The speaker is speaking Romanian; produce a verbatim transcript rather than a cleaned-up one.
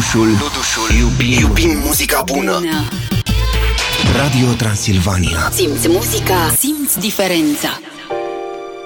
Dudușul, Dudușul. Iubim, iubim muzica bună. bună Radio Transilvania. Simți muzica, simți diferența.